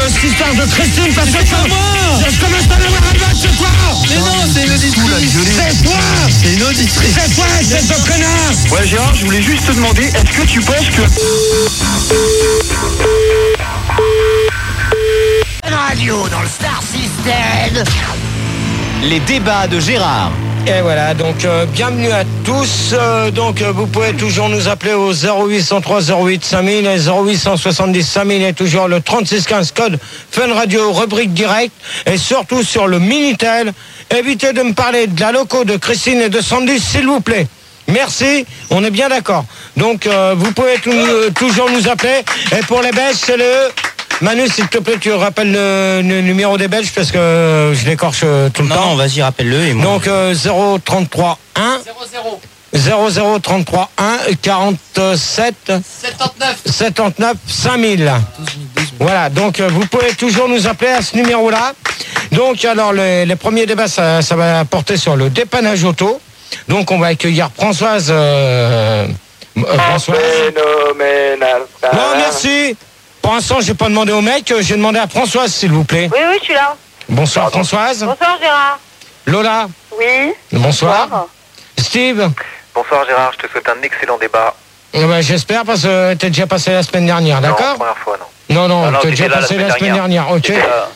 cette histoire de Christine, parce que je commence à l'avoir un match ce soir. Mais non, c'est une auditrice. C'est toi. C'est une auditrice. C'est toi, c'est ce connard. Ouais Gérard, je voulais juste te demander, est-ce que tu penses que... Radio dans le Star System. Les débats de Gérard. Et voilà, donc bienvenue à tous. Vous pouvez toujours nous appeler au 0803 08 5000 et 0870 5000 et toujours le 3615 code Fun Radio, rubrique direct et surtout sur le Minitel. Évitez de me parler de la loco de Christine et de Sandy, s'il vous plaît. Merci, on est bien d'accord. Donc vous pouvez toujours nous appeler et pour les Belges, c'est le... Manu, s'il te plaît, tu rappelles le numéro des Belges parce que je l'écorche tout le temps. Non, vas-y, rappelle-le. Et moi... Donc 033 1 0033 1 47 79 5000. Voilà, donc vous pouvez toujours nous appeler à ce numéro-là. Donc alors les premiers débats, ça va porter sur le dépannage auto. Donc on va accueillir Françoise. Françoise. Phénoménal. Bon, merci. Pour l'instant, j'ai pas demandé au mec, j'ai demandé à Françoise, s'il vous plaît. Oui, je suis là. Bonsoir Françoise. Bonsoir Gérard. Lola. Oui. Bonsoir. Steve. Bonsoir Gérard, je te souhaite un excellent débat. J'espère parce que t'es déjà passé la semaine dernière, Non, d'accord? première fois, non. Non, t'es déjà là, passé la semaine dernière, ok.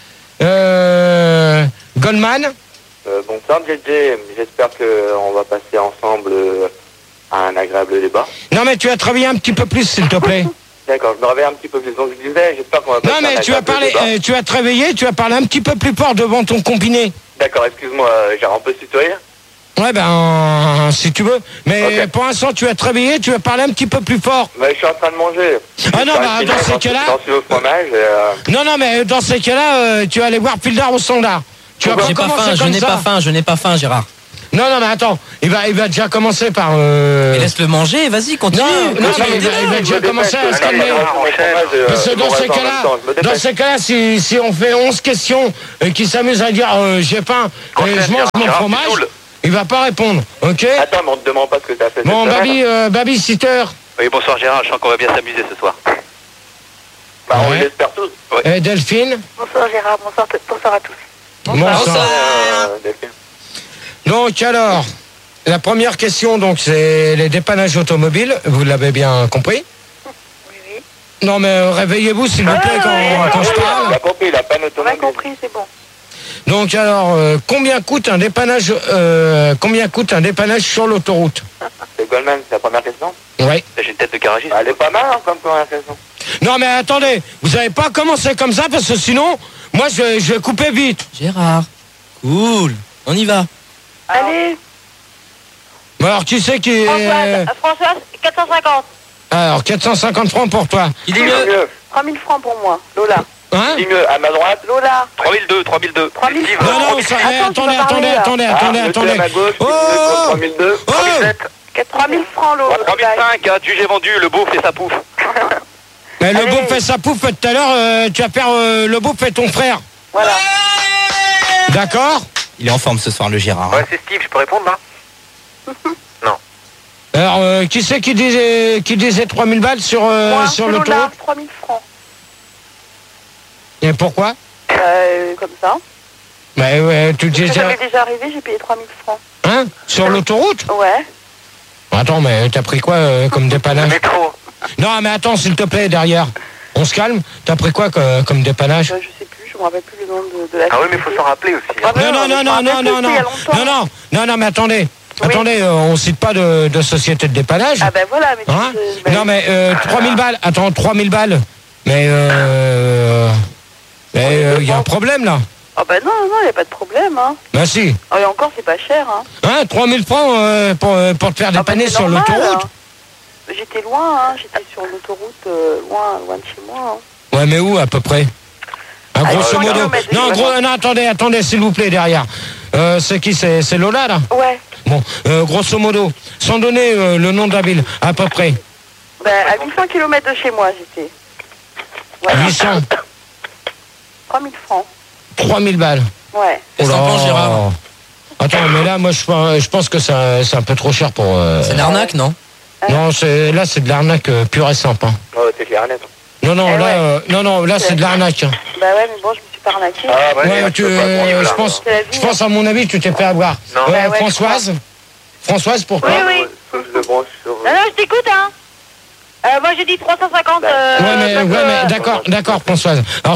Goldman. Bonsoir JJ, j'espère qu'on va passer ensemble à un agréable débat. Non mais tu as travaillé un petit peu plus, s'il te plaît. D'accord, je me réveille un petit peu plus. Donc je disais, j'espère qu'on va passer Non mais tu as parlé, tu as te réveillé, tu as parlé un petit peu plus fort devant ton combiné. D'accord, excuse-moi, Gérard, on peut se tutoyer? Ouais si tu veux. Mais okay. Pour l'instant tu as te réveillé, tu as parlé un petit peu plus fort. Je suis en train de manger. Ah non, dans ces cas-là... Non, mais dans ces cas-là, tu vas aller voir Pildar au standard. Tu vas J'ai pas faim, je n'ai pas faim, Gérard. Non, mais attends, il va déjà commencer par... Mais laisse-le manger, vas-y, continue. Non, mais il va déjà commencer à se calmer. Parce que dans ces cas-là, si on fait 11 questions et qu'il s'amuse à dire j'ai faim et je mange mon fromage, il va pas répondre, ok? Attends, mais on te demande pas ce que t'as fait. Bon, babysitter. Oui, bonsoir Gérard, je sens qu'on va bien s'amuser ce soir. Bah, on l'espère tous. Ouais. Et Delphine. Bonsoir Gérard, bonsoir à tous. Bonsoir. Delphine. Donc alors, la première question, donc c'est les dépannages automobiles, vous l'avez bien compris? Oui. Non mais réveillez-vous s'il vous plaît quand je parle. Il a compris, il a pas noté. On a compris, c'est bon. Donc alors, combien coûte un dépannage sur l'autoroute? C'est Goldman, c'est la première question? Oui. J'ai une tête de garagiste. Elle est pas mal comme première question. Non mais attendez, vous n'avez pas commencé comme ça parce que sinon, moi je vais couper vite. Gérard, cool, on y va. Allez. Bon, alors qui c'est qui... Françoise, 450. Alors 450 francs pour toi. Il dit mieux. 3000 francs pour moi, Lola. Hein? Dis mieux, à ma droite. Lola. 3002. 3000 francs. Non, attendez. À ma gauche, 3002. 3000 francs, Lola. 3005, tu j'ai vendu, le beau fait sa pouffe. Mais le beau fait sa pouffe tout à l'heure, tu vas faire le beau fait ton frère. Voilà. D'accord? Il est en forme ce soir, le Gérard. Ouais, c'est Steve, je peux répondre là? Non. Alors, qui c'est qui disait 3000 balles sur l'autoroute? Lola, 3000 francs. Et pourquoi? Comme ça. Mais ouais, tu disais... Ça m'est déjà arrivé, j'ai payé 3000 francs. Hein? Sur l'autoroute? Ouais. Attends, mais t'as pris quoi comme dépannage? Le métro. Non, mais attends, s'il te plaît, derrière. On se calme. T'as pris quoi comme dépannage? Je sais plus, je me rappelle plus le nom de la... Ah oui, mais il faut s'en rappeler aussi. Non, mais attendez. Oui. Attendez, on cite pas de société de dépannage. Ah ben voilà, mais... Hein? Non, mais 3000 balles. Attends, 3000 balles. Mais il y a un problème, là. Ah ben non, il n'y a pas de problème, hein. Ben si. Et encore, c'est pas cher, hein. Hein, 3000 francs pour te faire dépanner sur l'autoroute. Hein. J'étais loin, hein. J'étais sur l'autoroute, loin de chez moi, hein. Ouais, mais où, à peu près? Grosso modo. Non, attendez, s'il vous plaît, derrière. C'est qui? C'est Lola, là? Ouais. Bon, grosso modo, sans donner le nom de la ville, à peu près. Ben, à 800 km de chez moi, j'étais. Ouais. 800 3000 francs. 3000 balles. Ouais. Oh là. Gérard. Attends, mais là, moi, je pense que c'est un peu trop cher pour... C'est une arnaque, non? Non, c'est de l'arnaque pure et simple. Hein. Oh, t'es clair, net. Non, Eh là, c'est de l'arnaque. Bah ouais, mais bon, je me suis pas arnaquée. Ah ouais, Ouais, je pense à mon avis, tu t'es fait avoir. Non. Bah ouais, Françoise, pourquoi? Oui. Faut que je le branche sur... Non, je t'écoute, hein. Moi, j'ai dit 350. Ouais, mais d'accord, Françoise. Alors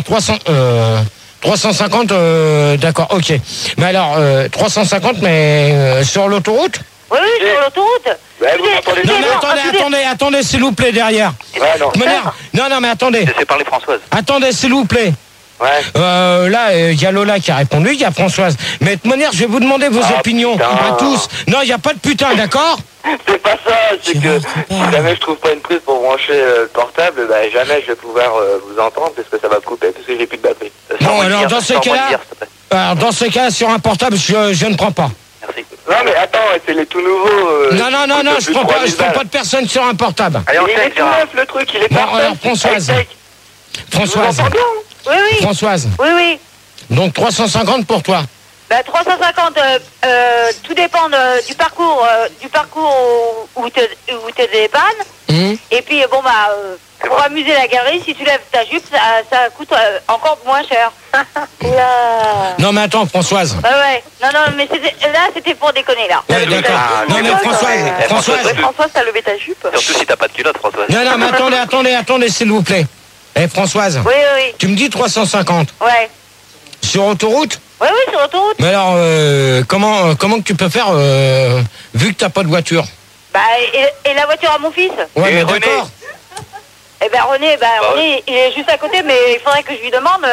350, d'accord, ok. Mais alors, 350, mais sur l'autoroute? Oui, sur l'autoroute. Ouais, vous m'entendez Non, bien? mais attendez, s'il vous plaît, derrière. Ouais, non. Non, mais attendez. Laissez parler Françoise. Attendez, s'il vous plaît. Ouais. Là, il y a Lola qui a répondu, il y a Françoise. Mais de toute manière, je vais vous demander vos opinions putain. à tous. Non, il n'y a pas de putain, d'accord? C'est pas ça, c'est que si jamais je trouve pas une prise pour brancher le portable, bah jamais je vais pouvoir vous entendre parce que ça va couper, parce que j'ai plus de batterie. Bon, alors dans ces cas-là, sur un portable, je ne prends pas. Merci. Non mais attends, c'est les tout nouveaux... Non, je prends pas de personne sur un portable. Allez, on Il est sait, tout Gérard. neuf le truc, il est Bon, parfait. alors, Françoise. Françoise. Vous m'entendez bien? Oui. Françoise. Oui. Donc 350 pour toi. Bah 350, tout dépend du parcours où te dépanne. Et puis bon pour amuser la galerie, si tu lèves ta jupe, ça coûte encore moins cher. Oula. Non, mais attends, Françoise. Ouais. Non, mais c'était pour déconner là. Ouais, d'accord. Non, mais Françoise. Françoise, t'as levé ta jupe? Surtout si t'as pas de culotte, Françoise. Non, mais attendez, s'il vous plaît. Françoise. Oui. Tu me dis 350. Ouais. Sur autoroute? Oui, sur l'autoroute. Mais alors, comment que tu peux faire vu que t'as pas de voiture? Bah, et la voiture à mon fils? Ouais, Et mais René? d'accord. Eh ben René, René, il est juste à côté, mais il faudrait que je lui demande.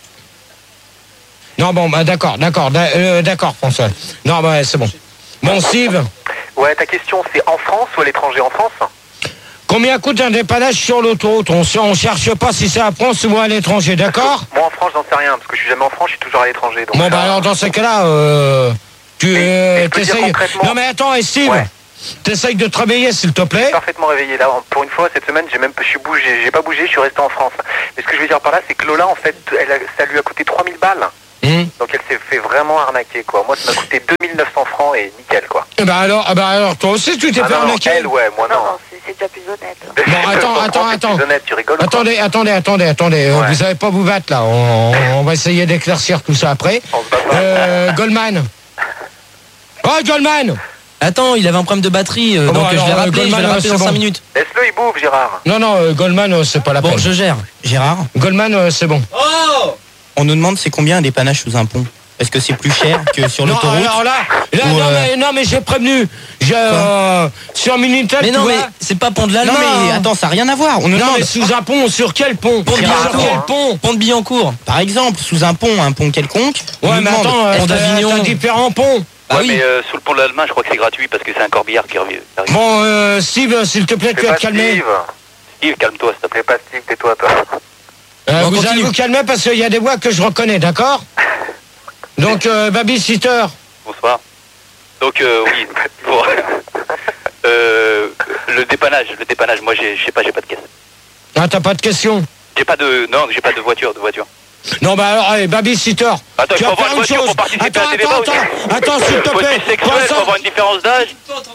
Non, bon, d'accord, François. Non, c'est bon. Bon, Steve, Ouais, ta question, c'est en France ou à l'étranger? En France? combien coûte un dépannage sur l'autoroute? On cherche pas si c'est à France ou à l'étranger, d'accord? Moi, en France, j'en sais rien, parce que je suis jamais en France, je suis toujours à l'étranger. Donc, Bon, alors, dans ces cas-là, tu Mais je peux dire t'essayes... concrètement- Non, mais attends, Steve, Ouais. t'essayes de te réveiller, s'il te plaît. parfaitement réveillé. Là, pour une fois, cette semaine, j'ai pas bougé, je suis resté en France. Mais ce que je veux dire par là, c'est que Lola, en fait, ça lui a coûté 3000 balles. Donc elle s'est fait vraiment arnaquer, quoi. Moi, ça m'a coûté 2900 francs et nickel, quoi. Alors, toi aussi, tu t'es fait non, arnaquer? elle, ouais, moi non. Non, c'est déjà plus honnête. Bon, attends. C'est honnête, tu rigoles, quoi. Attendez. Ouais. Vous allez pas vous battre, là. On va essayer d'éclaircir tout ça après. On se bat pas. Goldman. Oh, Goldman! Attends, il avait un problème de batterie, donc je vais rappeler, Goldman, dans c'est 5 bon. minutes. Laisse-le, il bouffe, Gérard. Non, Goldman, c'est pas la Bon, peine. je gère. Gérard, Goldman, c'est bon. on nous demande c'est combien un dépannage sous un pont? Est-ce que c'est plus cher que sur Non, l'autoroute? alors là, Ou, non, mais j'ai prévenu. Sur Minitel, Mais tu non, vois. mais c'est pas pont de Non, l'Allemagne. mais attends, ça n'a rien à voir. On nous Non, demande mais sous un pont, sur quel pont? pont de Sur Billancourt. quel pont? Pont de Billancourt, par exemple, sous un pont quelconque. On Ouais, nous mais demande attends, pont d'Avignon. t'as différents ponts. Bah Ouais, oui. mais sous le pont de l'Allemagne, je crois que c'est gratuit parce que c'est un corbillard qui revient. Bon, Steve, s'il te plaît, tu vas te calmer. Steve, calme-toi, s'il te plaît, pas Steve, tais-toi, toi. Bon, Vous allez continue. vous calmer parce qu'il y a des voix que je reconnais, d'accord? Donc, babysitter. Bonsoir. Donc, oui, pour... le dépannage, moi, je sais pas, j'ai pas de caisse. Ah, t'as pas de question? J'ai pas de voiture. Non, bah alors, allez, babysitter. Attends, il Tu faut vas avoir faire une une voiture chose. pour participer à tes débats aussi. Attends, s'il te plaît. Politique sexuelle, faut avoir une différence d'âge.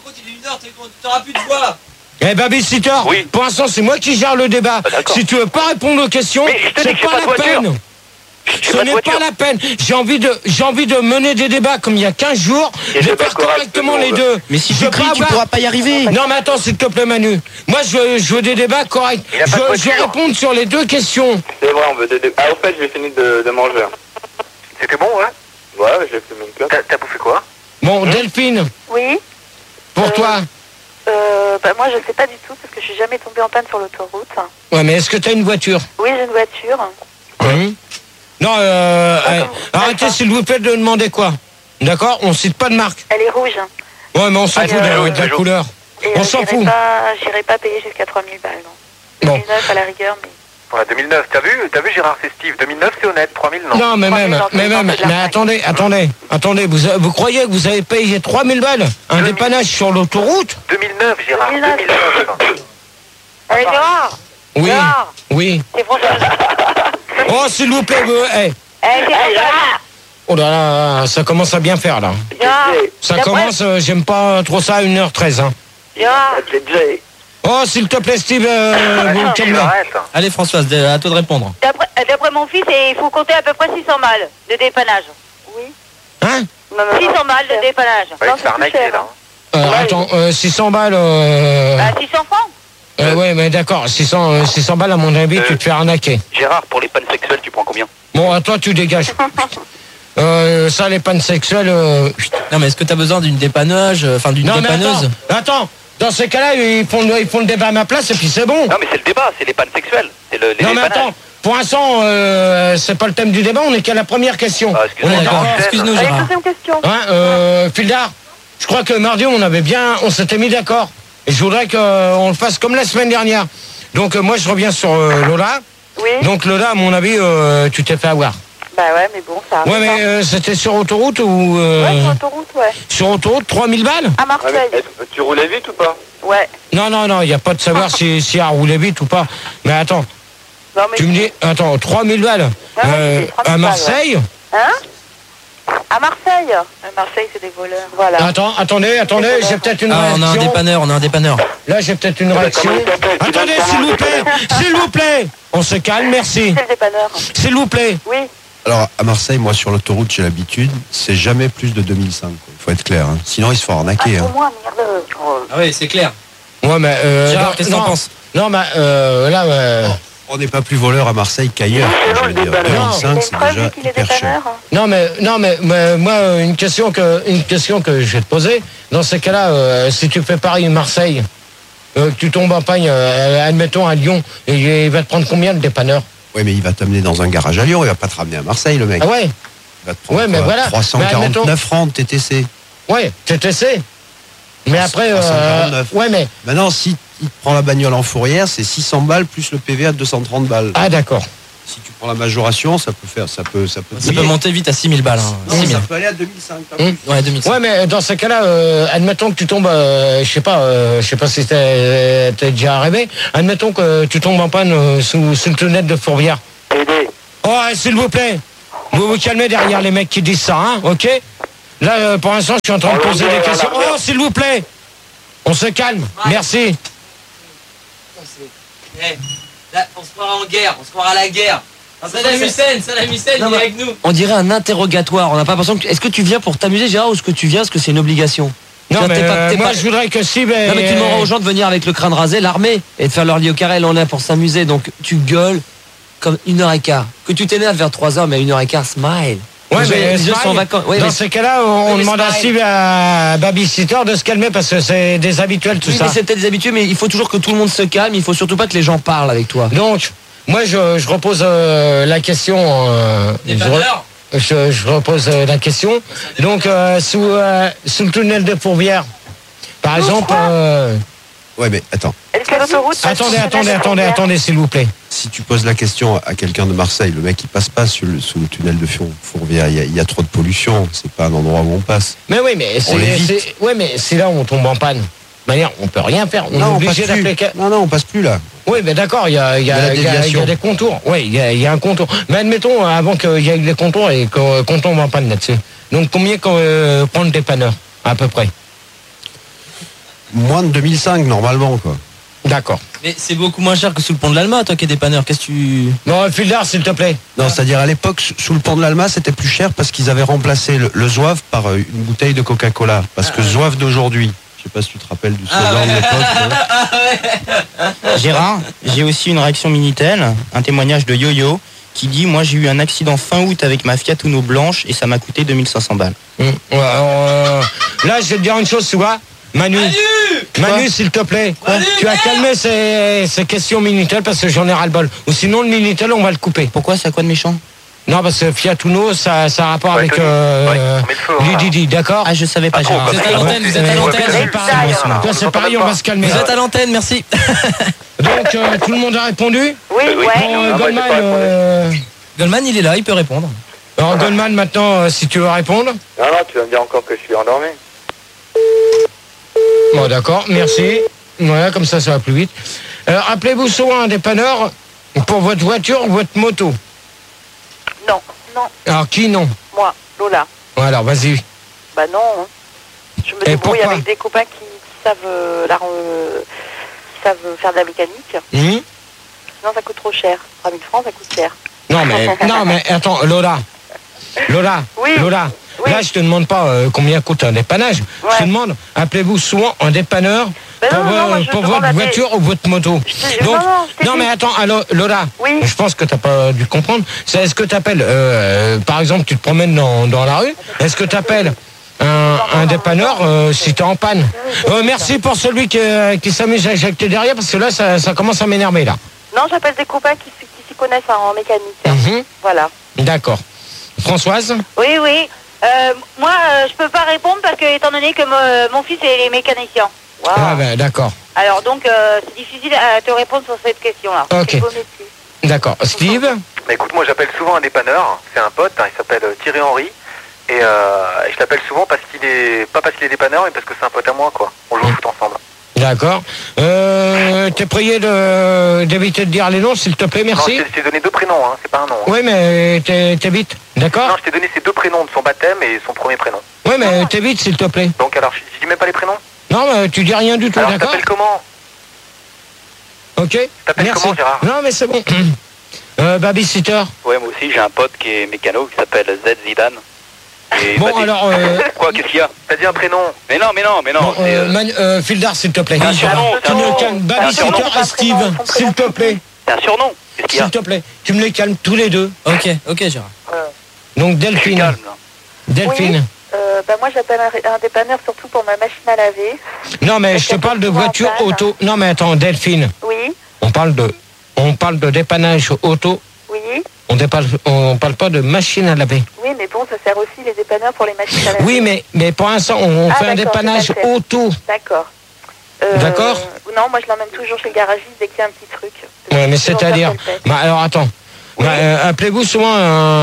Babysitter, Oui. pour l'instant, c'est moi qui gère le débat. Ah, d'accord. Si tu veux pas répondre aux questions, Mais je te dis c'est que j'ai pas pas de la voiture. peine. J'ai Ce pas de n'est voiture. pas la peine. J'ai envie de mener des débats comme il y a 15 jours, Et de je faire vais correct, correctement tout le les monde. deux. Mais si Je tu veux cries, pas tu avoir- pourras pas y arriver. Non, mais attends, s'il te plaît, Manu. Moi, je veux des débats corrects. Il a pas de Je veux voiture. répondre sur les deux questions. C'est vrai, on veut des... Ah, au fait, j'ai fini de manger. C'était bon, ouais. Ouais, j'ai fumé une clope. T'as bouffé quoi? Bon, Delphine, Oui. pour toi. Moi, je sais pas du tout parce que je suis jamais tombée en panne sur l'autoroute. Ouais, mais est-ce que t'as une voiture? Oui, j'ai une voiture. Non, arrêtez s'il vous plaît de demander quoi. D'accord? On cite pas de marque. Elle est rouge. Ouais, mais on s'en fout de la couleur. Et On s'en fout. J'irai pas payer jusqu'à 3000 balles, non. Bon. 2009 à la rigueur, mais... Ouais, 2009, t'as vu Gérard, c'est Steve. 2009, c'est honnête, 3000, non. Non, mais 3000 même, dans mais le même, sens de mais l'arnaque. attendez, vous croyez que vous avez payé 3000 balles un 2000. dépannage sur l'autoroute? 2009, Gérard, 2009. 2009. Allez, Gérard. Oui, Gérard. oui. C'est François. Oh, s'il vous plaît, C'est François. oh là là, ça commence à bien faire, là. Gérard. Ça D'après- commence, j'aime pas trop ça à 1h13, hein. Gérard. C'est Jay. Oh, s'il te plaît, Steve, vous me calmez. Allez, Françoise, à toi de répondre. D'après mon fils, il faut compter à peu près 600 balles de dépannage. Oui. Hein? 600 balles de dépannage. Ouais, c'est arnaqué, là. Attends, 600 balles... 600 francs. Ouais, mais d'accord, 600 balles, à mon avis, tu te fais arnaquer. Gérard, pour les pannes sexuelles, tu prends combien? Bon, à toi, tu dégages. Ça, les pannes sexuelles... Non, mais est-ce que t'as besoin d'une dépannage, enfin d'une dépanneuse? Attends, dans ces cas-là, ils font le débat à ma place et puis c'est bon. Non, mais c'est le débat, c'est les pannes sexuelles. C'est les non, mais dépannages. attends, pour l'instant, c'est pas le thème du débat, on est qu'à la première question. excuse-moi, on est d'accord. Excuse-nous, Allez, Gérard. deuxième question. Fildar, je crois que mardi, on s'était mis d'accord. Et je voudrais qu'on le fasse comme la semaine dernière. Donc, moi, je reviens sur Lola. Oui. Donc, Lola, à mon avis, tu t'es fait avoir. Bah ouais, mais bon, ça arrive. Ouais, mais c'était sur autoroute ou... Ouais, sur autoroute, ouais. Sur autoroute, 3000 balles? À Marseille. Tu roulais vite ou pas? Ouais. Non, il n'y a pas de savoir si a roulé vite ou pas. Mais attends, Non, mais tu me dis, attends, 3000 balles Ah ouais, c'est 3000 à Marseille? Hein? À Marseille. À Marseille, c'est des voleurs. Voilà. Attendez, j'ai peut-être une réaction. On a un dépanneur. Là, j'ai peut-être une réaction. Attendez, s'il vous plaît. On se calme, merci. C'est le dépanneur. S'il vous plaît. Oui. Alors, à Marseille, moi, sur l'autoroute, j'ai l'habitude, c'est jamais plus de 2005. Il faut être clair. Hein. Sinon, ils se font arnaquer. Pour Hein. moi, merde. Ah oui, c'est clair. Ouais, mais... Gérard, qu'est-ce que t'en penses? Non, mais là... On n'est pas plus voleur à Marseille qu'ailleurs. Je veux dire, 2005, c'est déjà hyper cher. Non, mais moi, une question que je vais te poser, dans ces cas-là, si tu fais Paris-Marseille, que tu tombes en panne, admettons à Lyon, et il va te prendre combien le dépanneur? Oui, mais il va t'amener dans un garage à Lyon, il va pas te ramener à Marseille, le mec. Ah ouais? Il va te prendre Ouais, mais voilà. 349 francs de TTC. Ouais, TTC. Mais après... 349. Ouais, mais... Maintenant, si il te prend la bagnole en fourrière, c'est 600 balles plus le PV à 230 balles. Ah, d'accord. Si tu prends la majoration, ça peut monter vite à 6000 balles. Hein. Non, ça peut aller à 2005. Ouais, 2005. Ouais, mais dans ce cas-là, admettons que tu tombes, je sais pas si t'es déjà arrivé, admettons que tu tombes en panne sous le tunnel de Fourvière. Oh, s'il vous plaît, vous vous calmez derrière les mecs qui disent ça, hein, ok? Là, pour l'instant, je suis en train de poser des questions. Oh, s'il vous plaît, on se calme, merci. Là, on se croira en guerre, on se croira à la guerre. Saddam Hussein, il est avec nous. On dirait un interrogatoire. On n'a pas l'impression que... Est-ce que tu viens pour t'amuser, Gérard, ou est-ce que tu viens parce que c'est une obligation? Non, mais moi, je voudrais que si... Non, mais tu demanderas aux gens de venir avec le crâne rasé, l'armée, et de faire leur lit au carré. Là, on est pour s'amuser. Donc, tu gueules comme 1h15. Que tu t'énerves vers 3h, mais à 1h15, smile. Ouais, mais les gens sont en vacances. Ouais, dans mais... ces cas-là, on demande à Steve à Babysitter de se calmer parce que c'est des habituels tout ça. Mais c'est peut-être des habitués, mais il faut toujours que tout le monde se calme. Il faut surtout pas que les gens parlent avec toi. Donc, moi, je repose la question. Je repose la question. Donc, sous le tunnel de Fourvière, par exemple. Ouais, mais attends. Attendez, s'il vous plaît. Si tu poses la question à quelqu'un de Marseille, le mec il passe pas sous le tunnel de Fourvière, il y a trop de pollution, c'est pas un endroit où on passe. Mais oui, mais c'est là où on tombe en panne. De manière, on peut rien faire. On est obligé d'appeler. Non, on passe plus là. Oui, mais d'accord, il y a des contours. Oui, il y a un contour. Mais admettons, avant qu'il y ait des contours et qu'on tombe en panne là-dessus. Donc combien prend le dépanneur, à peu près? Moins de 2005 normalement, quoi. D'accord. Mais c'est beaucoup moins cher que sous le pont de l'Alma, toi qui es dépanneur. Qu'est-ce que tu... Non, Fildar, s'il te plaît. Non, c'est-à-dire à l'époque, sous le pont de l'Alma, c'était plus cher parce qu'ils avaient remplacé le Zouave par une bouteille de Coca-Cola. Parce que Zouave d'aujourd'hui, je sais pas si tu te rappelles du slogan de l'époque. Gérard, j'ai aussi une réaction Minitel, un témoignage de Yo-Yo qui dit: moi j'ai eu un accident fin août avec ma Fiat Uno blanche et ça m'a coûté 2500 balles. Là, je vais te dire une chose, tu vois. Manu, s'il te plaît, tu as calmé ces questions Minitel parce que j'en ai ras-le-bol. Ou sinon, le Minitel, on va le couper. Pourquoi? C'est à quoi de méchant? Non, parce que Fiat Uno, ça a rapport avec Didi, d'accord? Ah, je savais pas, Gérard. Vous êtes à l'antenne, C'est pareil, on va se calmer. Vous êtes à l'antenne, merci. Donc, tout le monde a répondu? Oui. Goldman, il est là, il peut répondre. Alors, Goldman, maintenant, si tu veux répondre. Non, tu vas me dire encore que je suis endormi. Bon, d'accord, merci. Voilà, comme ça va plus vite. Appelez-vous souvent un dépanneur pour votre voiture ou votre moto? Non. Alors, qui non? Moi, Lola. Alors, vas-y. Bah non. Je me débrouille avec des copains qui savent savent faire de la mécanique. Sinon, ça coûte trop cher. 3000 francs, ça coûte cher. Non, mais attends, Lola. Oui. Lola. Oui. Là, je te demande pas combien coûte un dépannage. Ouais. Je te demande, appelez-vous souvent un dépanneur pour votre voiture ou votre moto. Non, mais attends, alors, Lola, je pense que tu n'as pas dû comprendre. Est-ce que tu appelles, par exemple, tu te promènes dans la rue, est-ce que tu appelles un dépanneur si tu es en panne? Merci pour celui qui s'amuse à éjecter derrière, parce que là, ça commence à m'énerver, là. Non, j'appelle des copains qui s'y connaissent en mécanique. Voilà. D'accord. Françoise? Oui. Moi, je peux pas répondre parce que, étant donné que mon fils est mécanicien. Wow. Ah ben, d'accord. Alors donc, c'est difficile à te répondre sur cette question-là. Ok. C'est beau métier. D'accord. Steve? Bah écoute, moi j'appelle souvent un dépanneur. C'est un pote, il s'appelle Thierry Henry. Et je l'appelle souvent pas parce qu'il est dépanneur, mais parce que c'est un pote à moi, quoi. On joue au foot ensemble. D'accord. T'es prié d'éviter de dire les noms, s'il te plaît, merci. Non, je t'ai donné 2 prénoms, c'est pas un nom. Oui, mais t'évites, d'accord? Non, je t'ai donné ses 2 prénoms de son baptême et son premier prénom. Oui, mais t'évites, s'il te plaît. Donc alors, je dis même pas les prénoms? Non, mais tu dis rien du tout, alors, d'accord? t'appelles comment? Ok. T'appelles comment, Gérard? Non, mais c'est bon. Babysitter. Ouais, moi aussi, j'ai un pote qui est mécano, qui s'appelle Z Zidane. Et bon, alors... Quoi, qu'est-ce qu'il y a? T'as dit un prénom? Mais non. Bon, Fildar, s'il te plaît. C'est un surnom. Babysitter et Steve, s'il te plaît. C'est un surnom. Qu'est-ce qu'il y a? S'il te plaît, tu me les calmes tous les deux. Ok, Gérard. Donc, Delphine. Calme, là. Delphine. Moi, j'appelle un dépanneur surtout pour ma machine à laver. Non, mais je te parle de voiture auto. Non, mais attends, Delphine. Oui. On parle de dépannage auto. Oui. On parle pas de machine à laver. Oui, mais bon, ça sert aussi les dépanneurs pour les machines à laver. Oui, mais pour l'instant, on fait un dépannage auto. D'accord. D'accord. Non, moi, je l'emmène toujours chez le garagiste dès qu'il y a un petit truc. Ouais, mais c'est-à-dire... alors, attends. Oui. Appelez-vous souvent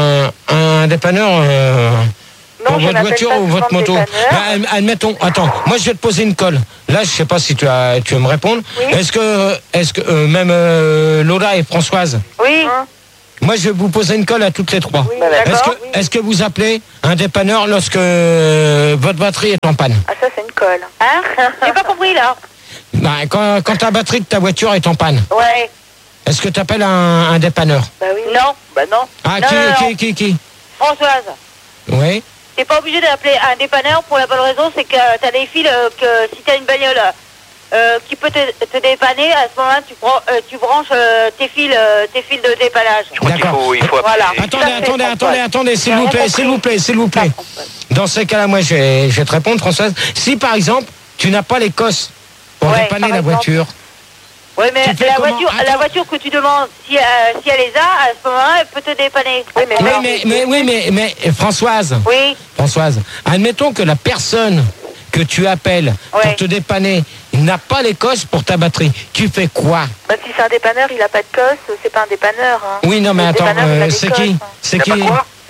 un dépanneur... pour votre voiture ou votre moto. Admettons, attends, moi je vais te poser une colle. Là, je sais pas si tu veux me répondre. Oui. Est-ce que même Lola et Françoise? Oui. Moi, je vais vous poser une colle à toutes les trois. Oui, est-ce que vous appelez un dépanneur lorsque votre batterie est en panne? Ah, ça, c'est une colle. Hein? J'ai pas compris, là. Bah, quand ta batterie de ta voiture est en panne. Ouais. Est-ce que tu appelles un dépanneur? Bah oui. Non. Bah non. Ah, non, qui Françoise. Oui. T'es pas obligé d'appeler un dépanneur pour la bonne raison, c'est que t'as des fils que si t'as une bagnole qui peut te dépanner, à ce moment-là tu branches tes fils de dépannage. Je crois qu'il faut voilà. Attendez, s'il vous plaît. Dans ce cas-là, moi je vais te répondre, Françoise. Si par exemple tu n'as pas les cosses pour dépanner la voiture. Oui, mais la voiture que tu demandes, si elle les a, à ce moment-là, elle peut te dépanner. Oui, mais Françoise. Oui. Françoise, admettons que la personne que tu appelles pour te dépanner n'a pas les cosses pour ta batterie. Tu fais quoi? Bah, si c'est un dépanneur, il n'a pas de cosse, c'est pas un dépanneur. Hein. Oui, non, mais attends, c'est qui? C'est qui?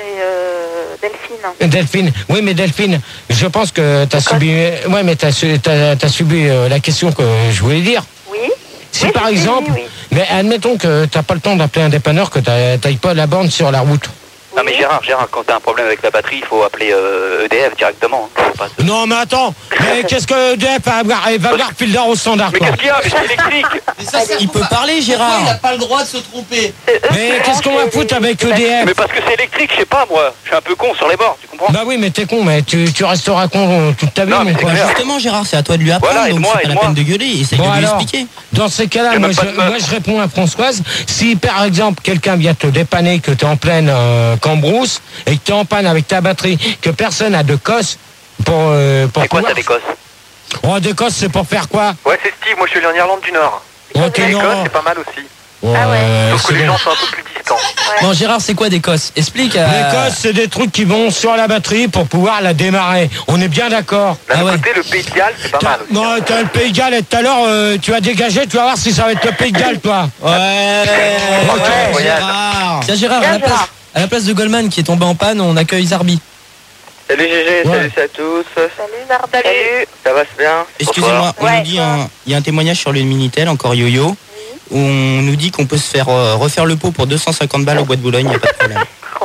Delphine. Delphine. Oui, mais Delphine, je pense que tu as subi... Oui, mais t'as subi la question que je voulais dire. Oui. Si par exemple, mais admettons que tu n'as pas le temps d'appeler un dépanneur, que tu n'ailles pas la borne sur la route. Non mais Gérard, quand tu as un problème avec la batterie, il faut appeler EDF directement. Non mais attends, mais qu'est-ce que EDF va voir Fildar au standard? Mais qu'est-ce qu'il y a? Mais c'est électrique. Il peut parler, Gérard. Il n'a pas le droit de se tromper. Mais qu'est-ce qu'on va foutre avec EDF? Mais parce que c'est électrique, je sais pas moi. Je suis un peu con sur les bords, tu comprends? Bah oui, mais t'es con, mais tu resteras con toute ta vie. Non, mais justement, Gérard, c'est à toi de lui apprendre. Voilà, donc c'est pas la peine de gueuler. Essaye de lui expliquer. Dans ces cas-là, moi je réponds à Françoise. Si par exemple quelqu'un vient te dépanner, que tu es en pleine cambrousse et que tu es en panne avec ta batterie, que personne n'a de cosse pour c'est quoi ça, des cosses? Oh, des cosses, c'est pour faire quoi? Ouais, c'est Steve, moi je suis allé en Irlande du Nord. Oh, les cosses, c'est pas mal aussi. Sauf que les gens sont un peu plus distants. Bon, Gérard, c'est quoi des cosses? Explique. Les cosses, c'est des trucs qui vont sur la batterie pour pouvoir la démarrer. On est bien d'accord. D'un côté, le Pays de Galles, c'est pas mal aussi. Non, t'as le Pays de Galles et tout à l'heure, tu vas dégager, tu vas voir si ça va être le Pays de Galles, toi. Ok, Gérard. Tiens, Gérard, à la place de Goldman qui est tombé en panne, on accueille Zarbi. Salut GG, salut à tous. Salut Narda. Salut. Ça va bien? Excusez-moi, on nous dit il y a un témoignage sur le Minitel, encore Yo-Yo, où on nous dit qu'on peut se faire refaire le pot pour 250 balles au bois de Boulogne, il n'y a pas de problème.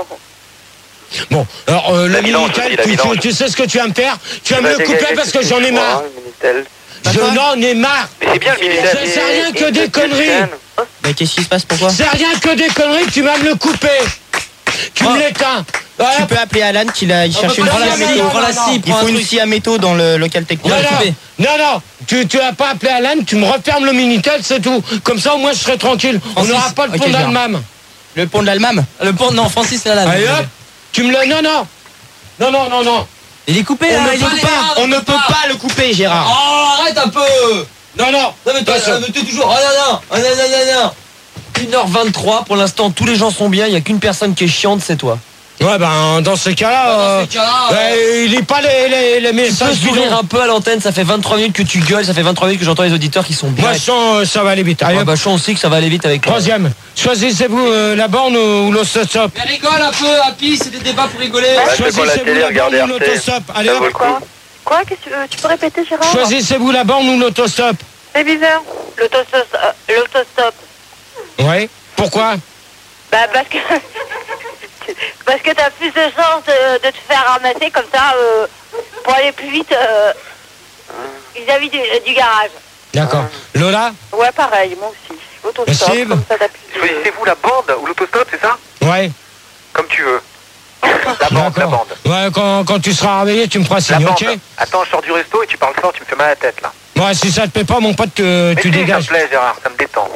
Bon, alors le Minitel, tu sais ce que tu vas me faire? Tu vas me le couper parce que j'en ai marre. Je n'en ai marre. Mais c'est bien le Minitel. C'est rien que des conneries. Bah, qu'est-ce qui se passe? Pourquoi? C'est rien que des conneries, tu vas me le couper. Tu me l'éteins. Voilà. Tu peux appeler Alan qu'il a cherché une scie à métaux. Il faut une scie à métaux dans le local technique. Non, tu as pas appelé Alan, tu me refermes le Minitel, c'est tout. Comme ça, au moins, je serai tranquille. On n'aura pas le pont d'Almam. Le pont de l'Almam? Le pont, non, Francis, c'est Alan. Allez hop, tu me le... Non. Il est coupé, là. On ne peut pas le couper, Gérard. Oh, arrête un peu. Non. Non, mais t'es toujours... Oh, non. 1h23, pour l'instant, tous les gens sont bien. Il n'y a qu'une personne qui est chiante, c'est toi. Ouais, ben, dans ces cas-là, il lit pas les messages. Tu peux sourire un peu à l'antenne, ça fait 23 minutes que tu gueules, ça fait 23 minutes que j'entends les auditeurs qui sont bien. Moi, je sens ça va aller vite. Allez, je sens aussi que ça va aller vite avec... Troisième, choisissez-vous la borne ou l'autostop. Mais rigole un peu, Happy, c'est des débats pour rigoler. Choisissez-vous la borne ou l'autostop. Allez, hop. Quoi? Qu'est-ce que tu peux répéter, Gérard? Choisissez-vous la borne ou l'autostop. C'est bizarre. L'autostop. Ouais. Pourquoi? Bah, parce que t'as plus de chance de te faire ramasser comme ça pour aller plus vite vis-à-vis du garage. D'accord. Lola? Ouais, pareil, moi aussi. L'autostop, comme ça t'appuies. Choisissez-vous la bande ou l'autostop, c'est ça? Ouais. Comme tu veux. La bande. Ouais, quand tu seras réveillé, tu me feras signe, ok? Attends, je sors du resto et tu parles fort, tu me fais mal à la tête, là. Ouais, si ça te plaît pas, mon pote, tu dégages. Ça me plaît, Gérard, ça me détend.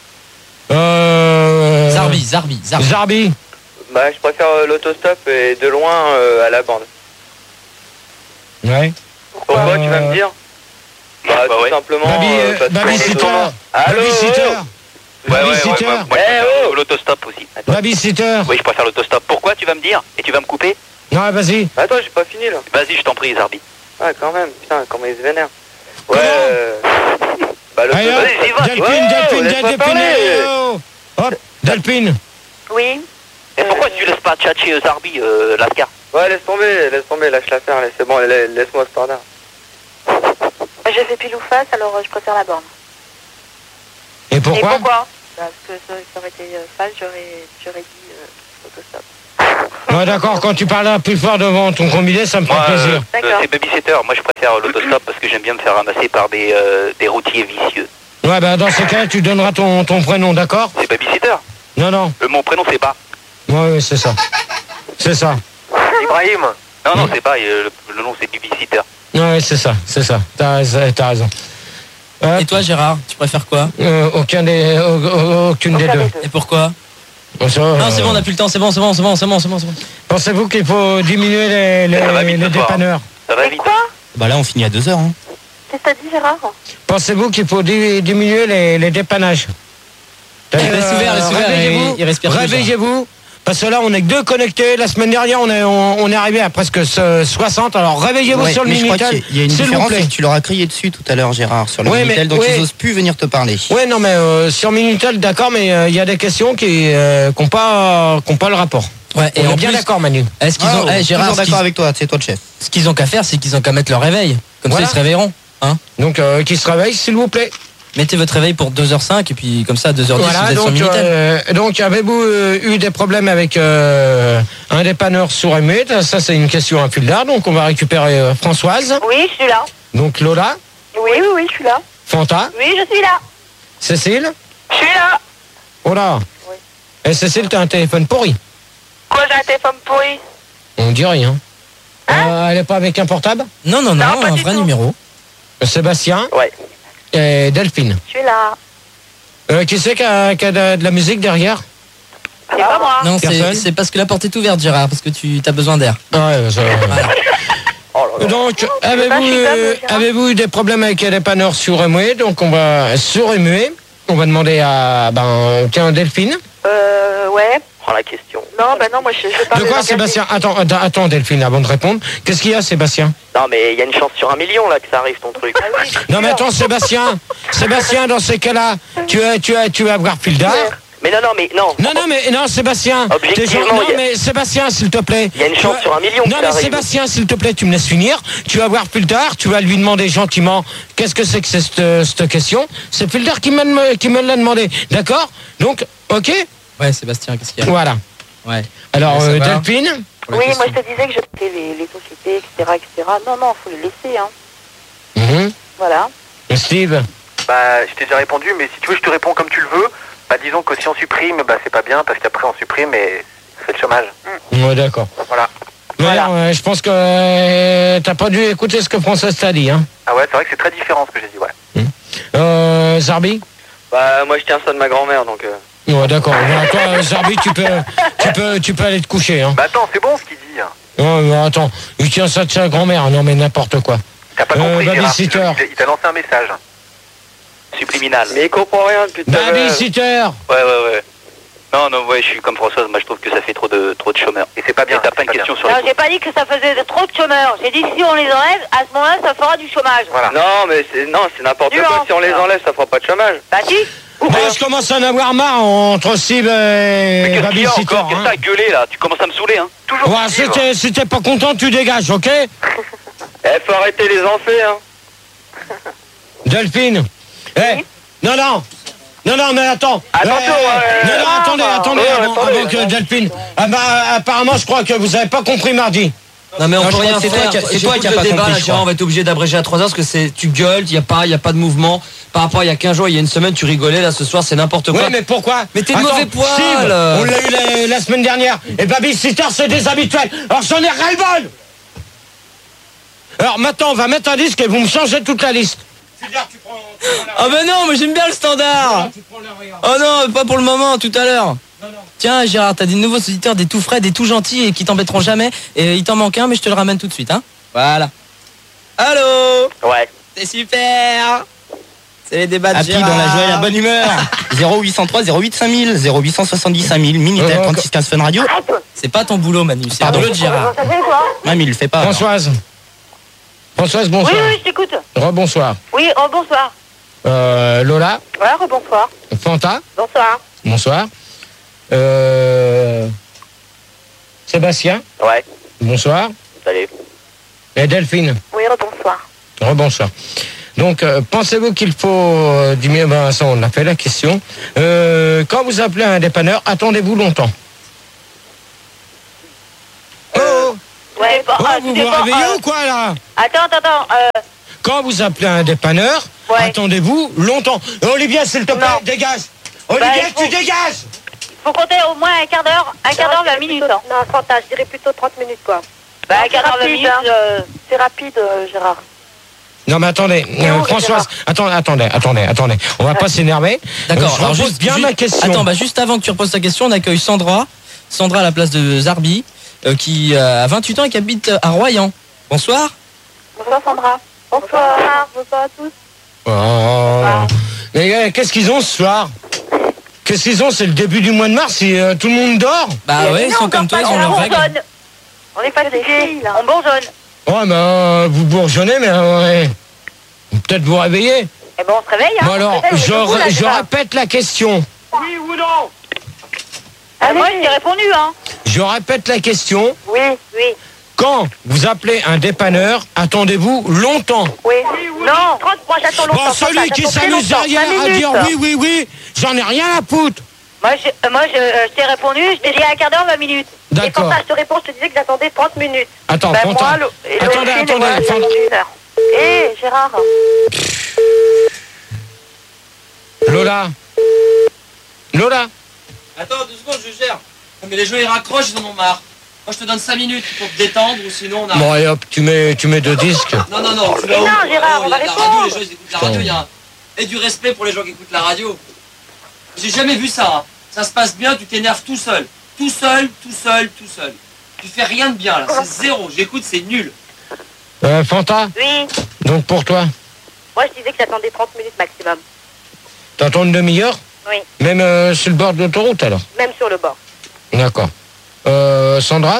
Zarbi. Bah, je préfère l'autostop et de loin à la bande. Ouais. Pourquoi tu vas me dire? Bah, tout simplement. Babysitter. Babysitter. L'autostop aussi. Babysitter. Oui, je préfère l'autostop. Pourquoi tu vas me dire? Et tu vas me couper? Non, vas-y. Attends, j'ai pas fini là. Vas-y, je t'en prie, Zarbi. Ah, quand même, putain, comment il se vénère. Ouais. Bah, Delphine. Hop, Delphine. Oui. Et pourquoi tu laisses pas tchatcher Zarbi, Lascar? Ouais, laisse tomber, lâche la faire, c'est bon, laisse-moi ce standard. J'ai fait pile ou face, alors je préfère la borne. Et pourquoi? Parce que ça aurait été face, j'aurais dit l'autostop. Ouais, d'accord, quand tu parles plus fort devant ton combiné, ça me fait plaisir. C'est babysitter, moi je préfère l'autostop parce que j'aime bien me faire ramasser par des routiers vicieux. Ouais, bah dans ce cas, tu donneras ton prénom, d'accord? C'est babysitter? Non. Mon prénom c'est Bas. Ouais, c'est ça. C'est ça. Ibrahim? Non, c'est pas, le nom c'est babysitter. Ouais, c'est ça. T'as raison. Et toi, Gérard, tu préfères quoi? Aucune des deux. Et pourquoi? Non, c'est bon, on n'a plus le temps, c'est bon. Pensez-vous qu'il faut diminuer les dépanneurs? Ça va vite. Quoi? Bah là, on finit à 2h. Hein. Qu'est-ce que t'as dit, Gérard? Pensez-vous qu'il faut diminuer les dépannages? Il reste ouvert, il respire plus. Réveillez-vous. Parce que là, on est que 2 connectés. La semaine dernière, on est arrivé à presque 60. Alors, réveillez-vous sur le Minitel. Il y a une différence, c'est que tu leur as crié dessus tout à l'heure, Gérard, sur le Minitel, donc ils n'osent plus venir te parler. Ouais, non, mais sur Minitel, d'accord, mais il y a des questions qui n'ont pas le rapport. Ouais, et on est en bien plus, d'accord, Manu. Est-ce qu'ils ont, Gérard, d'accord avec toi, c'est toi le chef. Ce qu'ils ont qu'à faire, c'est qu'ils ont qu'à mettre leur réveil. Comme ça, ils se réveilleront. Hein, donc, qu'ils se réveillent, s'il vous plaît. Mettez votre réveil pour 2h05 et puis comme ça, à 2h10, voilà, vous êtes sur Minitel. Donc, avez-vous eu des problèmes avec un dépanneur sourd et muet? Ça, c'est une question à fil d'art. Donc, on va récupérer Françoise. Oui, je suis là. Donc, Lola. Oui, je suis là. Fanta. Oui, je suis là. Cécile. Je suis là. Oh là. Oui. Et Cécile, t'as un téléphone pourri? Quoi, j'ai un téléphone pourri? On dit rien. Elle est pas avec un portable? Non, un vrai numéro. Sébastien. Ouais. Et Delphine. Je suis là. Qui c'est qui a de la musique derrière? C'est pas moi. Non, c'est parce que la porte est ouverte, Gérard, parce que tu as besoin d'air. Ouais, donc, avez-vous eu des problèmes avec les dépanneurs sourds et muets? Donc, on va sourd et muet. On va demander à Delphine. Ouais. Prends la question. Non, non, moi je parle. De quoi, Sébastien? Attends, Delphine, avant de répondre. Qu'est-ce qu'il y a, Sébastien? Non, mais il y a une chance sur 1 million là que ça arrive ton truc. Non, mais attends, Sébastien, dans ces cas-là, tu vas avoir fil d'art. Mais non, Sébastien. Objectivement, mais Sébastien, s'il te plaît. Il y a une chance sur 1 million. Non, mais Sébastien, s'il te plaît, tu me laisses finir. Tu vas voir Fildar, tu vas lui demander gentiment qu'est-ce que c'est que cette question. C'est Fildar qui me l'a demandé. D'accord? Donc, ok? Ouais, Sébastien, qu'est-ce qu'il y a? Voilà. Ouais. Alors, Delphine? Oui, moi je te disais que je mettais les sociétés, etc. Non, faut les laisser, hein. Mm-hmm. Voilà. Steve? Bah, je t'ai déjà répondu, mais si tu veux, je te réponds comme tu le veux. Bah, disons que si on supprime, bah, c'est pas bien, parce qu'après on supprime et ça fait le chômage. Ouais, d'accord. Voilà. Je pense que t'as pas dû écouter ce que Françoise t'a dit, hein. Ah ouais, c'est vrai que c'est très différent ce que j'ai dit, ouais. Zarbi? Bah, moi je tiens ça de ma grand-mère, donc... Ouais, d'accord. Bah, toi, Zarbi, tu peux aller te coucher, hein. Bah attends, c'est bon ce qu'il dit. Hein. Non, mais attends, il tient ça de sa grand-mère, non mais n'importe quoi. T'as pas compris, Gérard, babysitter. il t'a lancé un message. Subliminal. Mais il comprend rien depuis tout à l'heure. Babysitter. Ouais. Non, ouais, je suis comme Françoise, moi je trouve que ça fait trop de chômeurs. Et c'est pas bien. Et t'as pas une question sur Non, j'ai pas dit que ça faisait trop de chômeurs. J'ai dit si on les enlève, à ce moment-là, ça fera du chômage. Voilà. Non, mais c'est n'importe quoi. Si on les enlève, ça fera pas de chômage. Bah si. Moi, je commence à en avoir marre entre Steve et Qu'est-ce qu'il y a babysitter. encore? Qu'est-ce que t'as gueulé là? Tu commences à me saouler, hein? Toujours. Ouais, si t'es pas content, tu dégages, ok? Faut arrêter les enfers, hein. Delphine. Non, mais attends. Attention, attendez, avant que Delphine. Ah bah, apparemment, je crois que vous avez pas compris mardi. Non mais on Non, peut je rien crois que c'est faire. toi qui- c'est toi qui as le pas débat, compris, là, je Gérard, crois. on va être obligé d'abréger à 3 heures parce que tu gueules, il y a pas de mouvement. Par rapport à il y a 15 jours, il y a une semaine, tu rigolais, là ce soir c'est n'importe quoi. Ouais, mais pourquoi? Mais t'es de Attends, mauvais poil. Steve, on l'a eu la semaine dernière. Et babysitter, c'est des habituels. Alors j'en ai ras-le-bol. Alors maintenant, on va mettre un disque et vous me changez toute la liste. Ah ben non, mais j'aime bien le standard. Oh non, pas pour le moment, tout à l'heure. Tiens Gérard, t'as des nouveaux auditeurs, des tout frais, des tout gentils et qui t'embêteront jamais. Et il t'en manque un, mais je te le ramène tout de suite, hein. Voilà. Allô? Ouais. C'est super. C'est les débats de Happy Gérard. dans la joie et la bonne humeur. 0803 08 5000 0870 5000 Minitel 36 15 Fun Radio. C'est pas ton boulot Manu, c'est le Pardon. boulot de Gérard. Ça fait quoi? Même il le fait pas. alors. Françoise, Oui, bonsoir. oui, je t'écoute. Rebonsoir. Oui, bonsoir. Lola, Voilà, rebonsoir. Fanta, Bonsoir. bonsoir. Sébastien, Ouais. bonsoir. Salut. Et Delphine, Oui, rebonsoir. rebonsoir. Donc, pensez-vous qu'il faut diminuer, ça on a fait la question. Quand vous appelez un dépanneur, attendez-vous longtemps. Ouais, bon, Vous vous réveillez ou quoi là? Attends. Quand vous appelez un dépanneur, attendez-vous longtemps. Olivier, s'il te plaît, dégage. Olivier, tu dégages. Faut compter au moins un quart d'heure, 20 minutes. Hein. Non, Fanta, je dirais plutôt 30 minutes, quoi. Bah, un quart d'heure, 20 minutes. C'est rapide, Gérard. Non mais attendez, Françoise, attendez. On va pas s'énerver. D'accord, Je repose bien ma question. Attends, juste avant que tu reposes ta question, on accueille Sandra à la place de Zarbi, qui a 28 ans et qui habite à Royan. Bonsoir. Bonsoir, Sandra. Bonsoir. Bonsoir à tous. Oh. Mais qu'est-ce qu'ils ont ce soir? Qu'est-ce qu'ils ont? C'est le début du mois de mars et tout le monde dort? Bah ouais, ils sont comme toi, ils ont leurs règles. On est fatigués, on bourgeonne. Ouais, mais vous bourgeonnez, mais ouais. Peut-être vous réveiller. Eh ben, on se réveille, hein. Bon alors, je répète la question. Oui ou non? Moi, je t'ai répondu, hein. Je répète la question. Oui. Quand vous appelez un dépanneur, attendez-vous longtemps? Oui. Non. 30, moi, j'attends longtemps. Bon, celui qui s'amuse derrière à dire oui, j'en ai rien à foutre. Moi, je t'ai répondu, je t'ai dit un quart d'heure, 20 minutes. D'accord. Et quand ça, je te réponds, je te disais que j'attendais 30 minutes. Attends, Ben, Fanta. moi, Attendez. une heure. Hé, Gérard. Lola. Attends, 2 secondes, je gère. Mais les jeux ils raccrochent, ils en ont marre. Moi je te donne 5 minutes pour te détendre ou sinon on a. Bon, et hop, tu mets 2 disques. Non, tu Mais non, Gérard, on va la radio, répondre. les gens ils écoutent la radio, il y a et du respect pour les gens qui écoutent la radio. J'ai jamais vu ça, hein. Ça se passe bien, tu t'énerves tout seul. Tout seul. Tu fais rien de bien là, c'est zéro. J'écoute, c'est nul. Fanta, Oui. donc pour toi, Moi, je disais que j'attendais 30 minutes maximum. t'attends une demi-heure? Oui. Même sur le bord de l'autoroute alors? Même sur le bord. D'accord. Sandra,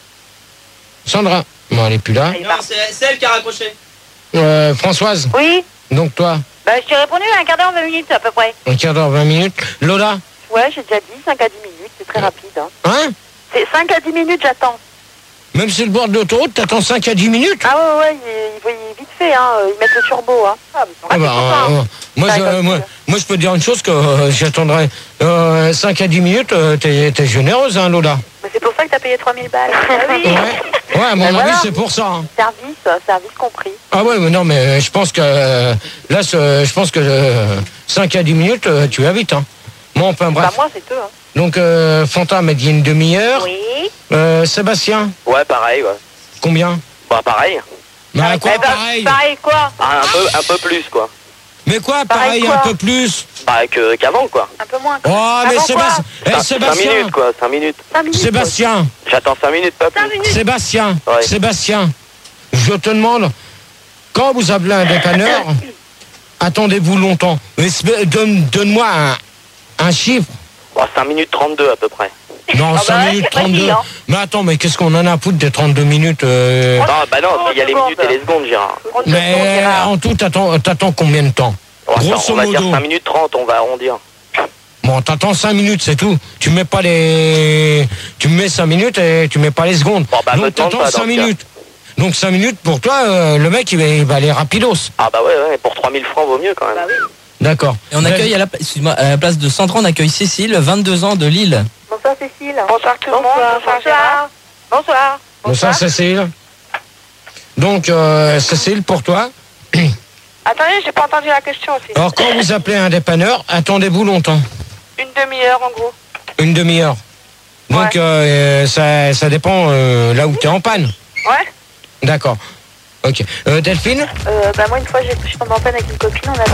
bon, elle est plus là. Non, c'est elle qui a raccroché. Françoise, Oui. donc toi, Bah, je t'ai répondu un quart d'heure, 20 minutes, à peu près. un quart d'heure, 20 minutes. Lola, Ouais, j'ai déjà dit 5 à 10 minutes, c'est très rapide. hein? C'est 5 à 10 minutes, j'attends. Même sur le bord de l'autoroute, t'attends 5 à 10 minutes? Ah ouais, il vite fait, hein. Ils mettent le turbo, hein. Ah, mais Ah bah, moi, je peux te dire une chose que j'attendrai 5 à 10 minutes, t'es généreuse, hein, Lola. Mais C'est pour ça que t'as payé 3000 balles. Ah oui. Ouais, à mon avis, voilà. c'est pour ça. Hein. Service compris. Ah ouais, mais non, mais je pense que là, je pense que 5 à 10 minutes, tu vas vite. Hein. Bon, enfin, bref. Bah, moi, c'est peu. Hein. Donc, Fanta m'a dit une demi-heure. Oui. Sébastien, Ouais, pareil, ouais. combien? Bah, pareil. Bah, quoi, Eh ben, pareil? Pareil quoi? Ah, un peu plus, quoi. Mais quoi, Pareil pareil, quoi un peu plus? Bah, qu'avant, quoi. Un peu moins. Oh, mais Avant Sébastien, quoi? 5 Sébastien, minutes, quoi, 5 minutes. 5 minutes. Sébastien, J'attends 5 minutes, pas plus. 5 minutes. Sébastien, Ouais. Sébastien, je te demande, quand vous appelez un dépanneur, attendez-vous longtemps. Mais donne-moi un chiffre. Bah, 5 minutes 32 à peu près. Non, Ah 5 bah ouais, minutes c'est facile, 32. hein. Mais attends, mais qu'est-ce qu'on en a à foutre des 32 minutes Non, bah non, il y a les 30 minutes et les secondes, Gérard. Mais en tout, t'attends combien de temps? Bon, attends, Grosso on va dire modo. 5 minutes 30, on va arrondir. Bon, t'attends 5 minutes, c'est tout. Tu mets pas les... Tu mets 5 minutes et tu mets pas les secondes. Bon, bah, me Donc demande t'attends pas, dans 5 ce cas. minutes. Donc 5 minutes, pour toi, le mec, il va aller rapidos. Ah bah ouais, pour 3000 francs, vaut mieux quand même. Bah oui. D'accord. Et on accueille excuse-moi, à la place de Sandra, on accueille Cécile, 22 ans de Lille. Bonsoir Cécile. Bonsoir tout le monde. Bonsoir Gérard. Bonsoir. Bonsoir, Cécile. Donc, Cécile, pour toi. Attendez, j'ai pas entendu la question aussi. Alors, quand vous appelez un dépanneur, attendez-vous longtemps? Une demi-heure en gros. Une demi-heure. Donc, ça dépend là où tu es en panne. Ouais. D'accord. Ok. Delphine? Bah moi une fois je suis tombée en panne avec une copine, on a